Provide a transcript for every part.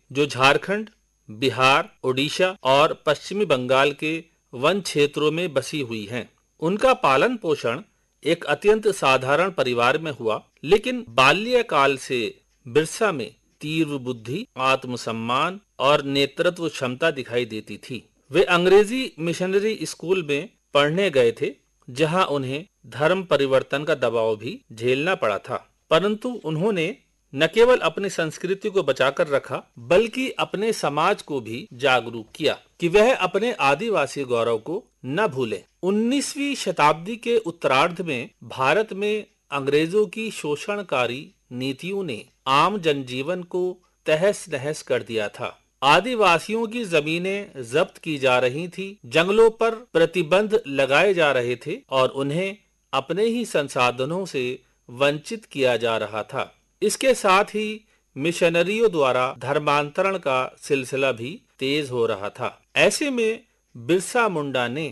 जो झारखंड, बिहार, ओडिशा और पश्चिमी बंगाल के वन क्षेत्रों में बसी हुई हैं। उनका पालन पोषण एक अत्यंत साधारण परिवार में हुआ, लेकिन बाल्यकाल से बिरसा में तीव्र बुद्धि, आत्मसम्मान और नेतृत्व क्षमता दिखाई देती थी। वे अंग्रेजी मिशनरी स्कूल में पढ़ने गए थे, जहां उन्हें धर्म परिवर्तन का दबाव भी झेलना पड़ा था, परंतु उन्होंने न केवल अपनी संस्कृति को बचाकर रखा, बल्कि अपने समाज को भी जागरूक किया कि वह अपने आदिवासी गौरव को न भूलें। 19वीं शताब्दी के उत्तरार्ध में भारत में अंग्रेजों की शोषणकारी नीतियों ने आम जनजीवन को तहस नहस कर दिया था। आदिवासियों की जमीनें जब्त की जा रही थी, जंगलों पर प्रतिबंध लगाए जा रहे थे और उन्हें अपने ही संसाधनों से वंचित किया जा रहा था। इसके साथ ही मिशनरियों द्वारा धर्मांतरण का सिलसिला भी तेज हो रहा था। ऐसे में बिरसा मुंडा ने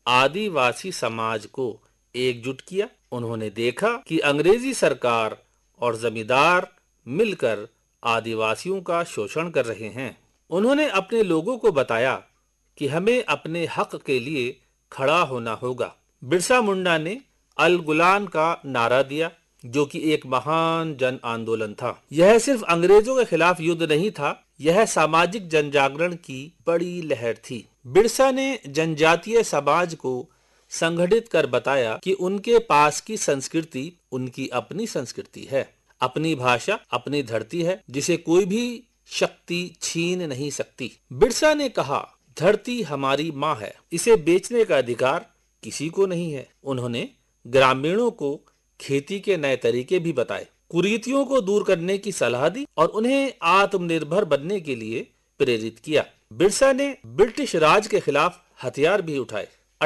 आदिवासी समाज को एकजुट किया। उन्होंने देखा कि अंग्रेजी सरकार और जमींदार मिलकर आदिवासियों का शोषण कर रहे हैं। उन्होंने अपने लोगों को बताया कि हमें अपने हक के लिए खड़ा होना होगा। बिरसा मुंडा ने अल गुलान का नारा दिया, जो कि एक महान जन आंदोलन था। यह सिर्फ अंग्रेजों के खिलाफ युद्ध नहीं था, यह सामाजिक जनजागरण की बड़ी लहर थी। बिरसा ने जनजातीय समाज को संगठित कर बताया कि उनके पास की संस्कृति उनकी अपनी संस्कृति है, अपनी भाषा, अपनी धरती है, जिसे कोई भी शक्ति छीन नहीं सकती। बिरसा ने कहा, धरती हमारी माँ है, इसे बेचने का अधिकार किसी को नहीं है। उन्होंने ग्रामीणों को खेती के नए तरीके भी बताए, कुरीतियों को दूर करने की सलाह दी और उन्हें आत्मनिर्भर बनने के लिए प्रेरित किया। बिरसा ने ब्रिटिश राज के खिलाफ हथियार भी उठाए।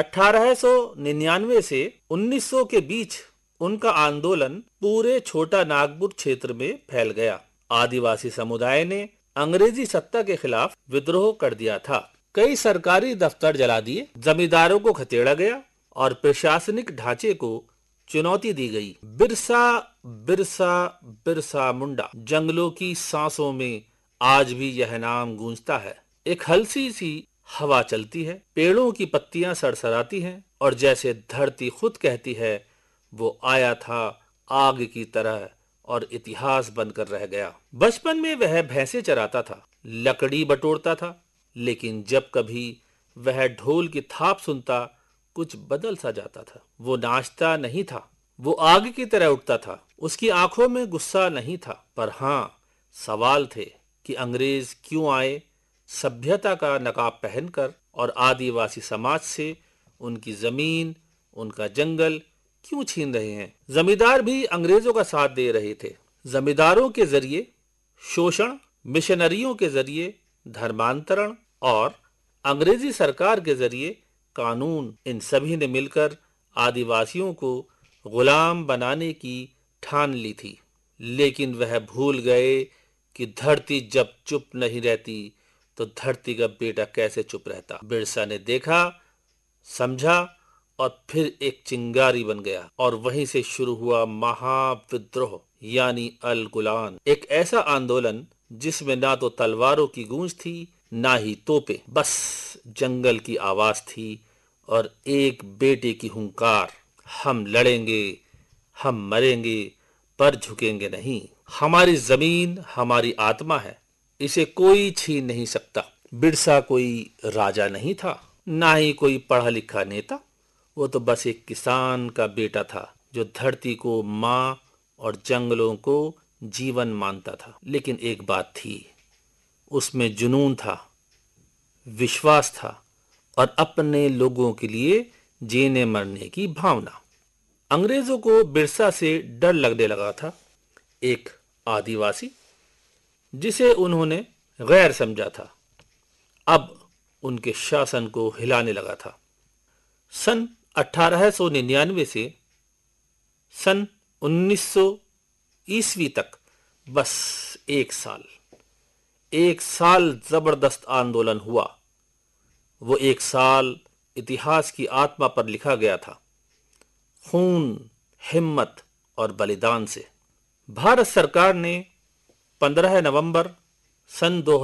1899 से 1900 के बीच उनका आंदोलन पूरे छोटा नागपुर क्षेत्र में फैल गया। आदिवासी समुदाय ने अंग्रेजी सत्ता के खिलाफ विद्रोह कर दिया था। कई सरकारी दफ्तर जला दिए, जमींदारों को खदेड़ा गया और प्रशासनिक ढांचे को चुनौती दी गई। बिरसा बिरसा बिरसा मुंडा, जंगलों की सांसों में आज भी यह नाम गूंजता है। एक हल्की सी हवा चलती है, पेड़ों की पत्तियां सरसराती हैं और जैसे धरती खुद कहती है, वो आया था आग की तरह और इतिहास बनकर रह गया। बचपन में वह भैंसे चराता था, लकड़ी बटोरता था, लेकिन जब कभी वह ढोल की थाप सुनता, कुछ बदल सा जाता था। वो नाचता नहीं था, वो आग की तरह उठता था। उसकी आंखों में गुस्सा नहीं था, पर हाँ, सवाल थे कि अंग्रेज क्यों आए, सभ्यता का नकाब पहनकर, और आदिवासी समाज से उनकी जमीन, उनका जंगल क्यों छीन रहे हैं। जमींदार भी अंग्रेजों का साथ दे रहे थे। जमींदारों के जरिए शोषण, मिशनरियों के जरिए धर्मांतरण और अंग्रेजी सरकार के जरिए कानून, इन सभी ने मिलकर आदिवासियों को गुलाम बनाने की ठान ली थी। लेकिन वह भूल गए कि धरती जब चुप नहीं रहती, तो धरती का बेटा कैसे चुप रहता। बिरसा ने देखा, समझा और फिर एक चिंगारी बन गया, और वहीं से शुरू हुआ महाविद्रोह, यानी अल गुलान। एक ऐसा आंदोलन जिसमें ना तो तलवारों की गूंज थी, ना ही तोपे, बस जंगल की आवाज थी और एक बेटे की हुंकार, हम लड़ेंगे, हम मरेंगे, पर झुकेंगे नहीं। हमारी जमीन हमारी आत्मा है, इसे कोई छीन नहीं सकता। बिरसा कोई राजा नहीं था, ना ही कोई पढ़ा लिखा नेता। वो तो बस एक किसान का बेटा था, जो धरती को माँ और जंगलों को जीवन मानता था। लेकिन एक बात थी, उसमें जुनून था, विश्वास था और अपने लोगों के लिए जीने मरने की भावना। अंग्रेजों को बिरसा से डर लगने लगा था। एक आदिवासी जिसे उन्होंने गैर समझा था, अब उनके शासन को हिलाने लगा था। सन 1899 से सन 1900 ईस्वी तक बस एक साल जबरदस्त आंदोलन हुआ। वो एक साल इतिहास की आत्मा पर लिखा गया था, खून, हिम्मत और बलिदान से। भारत सरकार ने 15 नवंबर सन